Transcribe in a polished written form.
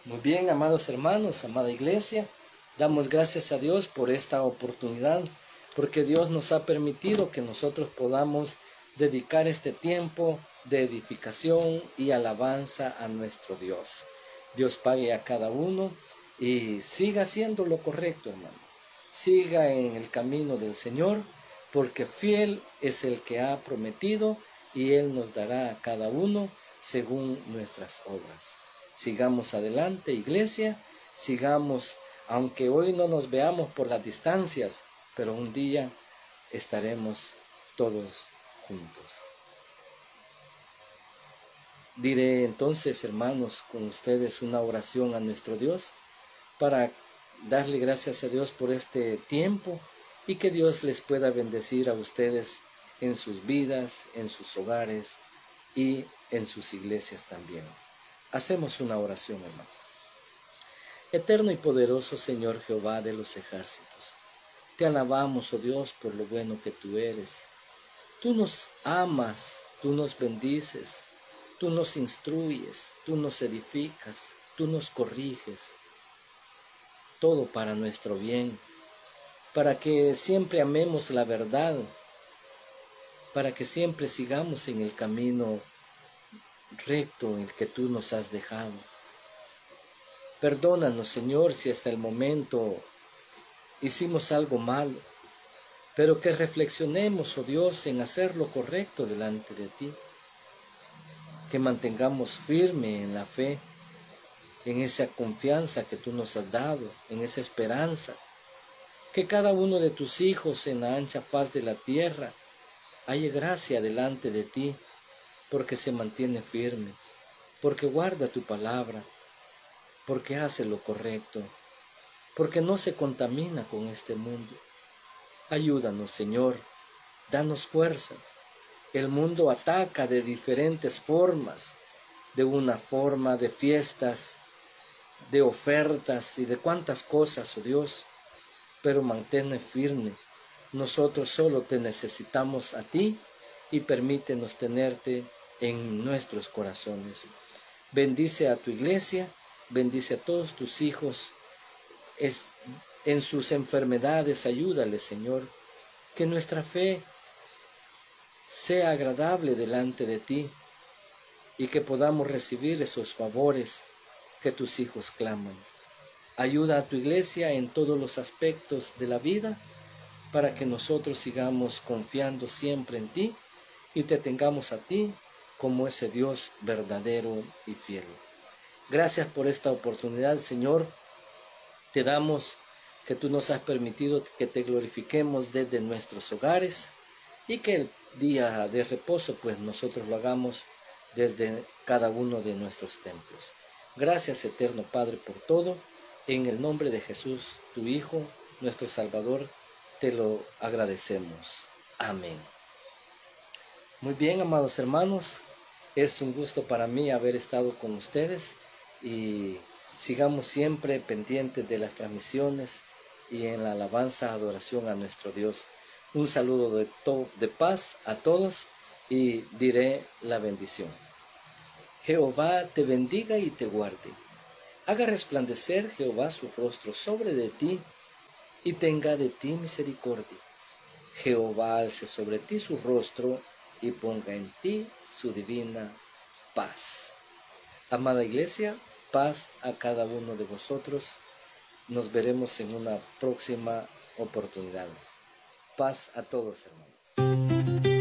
Muy bien, amados hermanos, amada iglesia, damos gracias a Dios por esta oportunidad, porque Dios nos ha permitido que nosotros podamos dedicar este tiempo de edificación y alabanza a nuestro Dios. Dios pague a cada uno y siga haciendo lo correcto, hermano. Siga en el camino del Señor, porque fiel es el que ha prometido y Él nos dará a cada uno según nuestras obras. Sigamos adelante, iglesia, sigamos, aunque hoy no nos veamos por las distancias, pero un día estaremos todos juntos. Diré entonces, hermanos, con ustedes una oración a nuestro Dios para darle gracias a Dios por este tiempo y que Dios les pueda bendecir a ustedes en sus vidas, en sus hogares y en sus iglesias también. Hacemos una oración, hermano. Eterno y poderoso Señor Jehová de los ejércitos, te alabamos, oh Dios, por lo bueno que tú eres. Tú nos amas, tú nos bendices, tú nos instruyes, tú nos edificas, tú nos corriges. Todo para nuestro bien, para que siempre amemos la verdad, para que siempre sigamos en el camino recto en el que tú nos has dejado. Perdónanos, Señor, si hasta el momento hicimos algo malo, pero que reflexionemos, oh Dios, en hacer lo correcto delante de ti, que mantengamos firme en la fe, en esa confianza que tú nos has dado, en esa esperanza, que cada uno de tus hijos en la ancha faz de la tierra haya gracia delante de ti, porque se mantiene firme, porque guarda tu palabra, porque hace lo correcto, porque no se contamina con este mundo. Ayúdanos, Señor, danos fuerzas. El mundo ataca de diferentes formas, de una forma de fiestas, de ofertas y de cuantas cosas, oh Dios, pero manténme firme. Nosotros solo te necesitamos a ti y permítenos tenerte en nuestros corazones. Bendice a tu iglesia, bendice a todos tus hijos, en sus enfermedades, ayúdales, Señor, que nuestra fe sea agradable delante de ti y que podamos recibir esos favores que tus hijos claman. Ayuda a tu iglesia en todos los aspectos de la vida para que nosotros sigamos confiando siempre en ti y te tengamos a ti como ese Dios verdadero y fiel. Gracias por esta oportunidad, Señor. Te damos que tú nos has permitido que te glorifiquemos desde nuestros hogares y que el día de reposo pues nosotros lo hagamos desde cada uno de nuestros templos. Gracias, eterno Padre, por todo. En el nombre de Jesús, tu Hijo, nuestro Salvador, te lo agradecemos. Amén. Muy bien, amados hermanos, es un gusto para mí haber estado con ustedes y sigamos siempre pendientes de las transmisiones y en la alabanza, adoración a nuestro Dios. Un saludo de paz a todos y diré la bendición. Jehová te bendiga y te guarde. Haga resplandecer Jehová su rostro sobre de ti y tenga de ti misericordia. Jehová alce sobre ti su rostro y ponga en ti su divina paz. Amada iglesia, paz a cada uno de vosotros. Nos veremos en una próxima oportunidad. Paz a todos, hermanos.